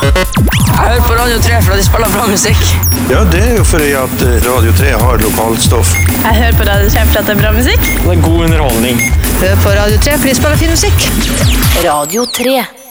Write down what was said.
Jeg hører på Radio 3 for de spiller bra musikk. Ja, det jo fordi at Radio 3 har lokalstoff. Jeg hører på Radio 3 for at det bra musikk. Det god underholdning. Hør på Radio 3 for de spiller fin musikk. Radio 3.